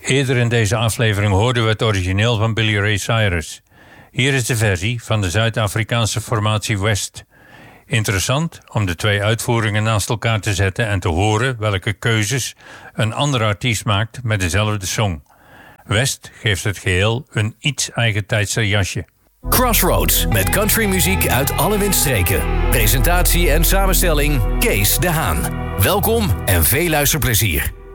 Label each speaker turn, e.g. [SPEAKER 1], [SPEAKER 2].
[SPEAKER 1] Eerder in deze aflevering hoorden we het origineel van Billy Ray Cyrus. Hier is de versie van de Zuid-Afrikaanse formatie West. Interessant om de twee uitvoeringen naast elkaar te zetten en te horen welke keuzes een andere artiest maakt met dezelfde song. West geeft het geheel een iets eigentijdser jasje.
[SPEAKER 2] Crossroads met countrymuziek uit alle windstreken. Presentatie en samenstelling Kees de Haan. Welkom en veel luisterplezier.